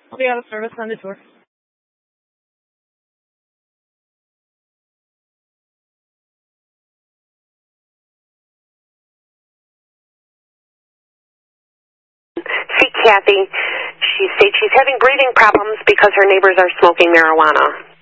I'll be out of service on the tour. See Kathy. She states she's having breathing problems because her neighbors are smoking marijuana.